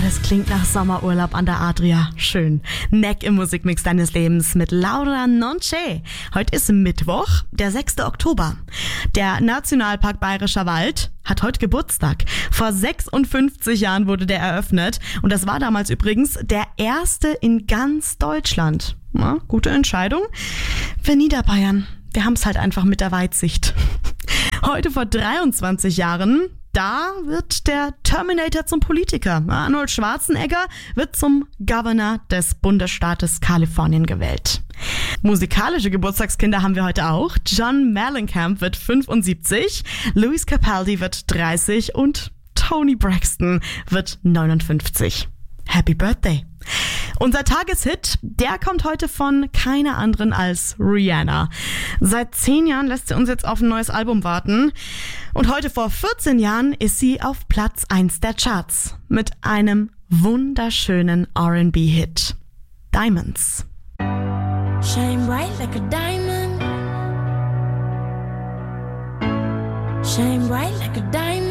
das klingt nach Sommerurlaub an der Adria. Schön. Neck im Musikmix deines Lebens mit Laura Nonce. Heute ist Mittwoch, der 6. Oktober. Der Nationalpark Bayerischer Wald hat heute Geburtstag. Vor 56 Jahren wurde der eröffnet. Und das war damals übrigens der erste in ganz Deutschland. Na, gute Entscheidung. Wir Niederbayern, wir haben es halt einfach mit der Weitsicht. Heute vor 23 Jahren, da wird der Terminator zum Politiker. Arnold Schwarzenegger wird zum Governor des Bundesstaates Kalifornien gewählt. Musikalische Geburtstagskinder haben wir heute auch. John Mellencamp wird 75, Lewis Capaldi wird 30 und Toni Braxton wird 59. Happy Birthday! Unser Tageshit, der kommt heute von keiner anderen als Rihanna. Seit 10 Jahren lässt sie uns jetzt auf ein neues Album warten. Und heute vor 14 Jahren ist sie auf Platz 1 der Charts mit einem wunderschönen R&B-Hit. Diamonds. Shine bright like a diamond. Shine bright like a diamond.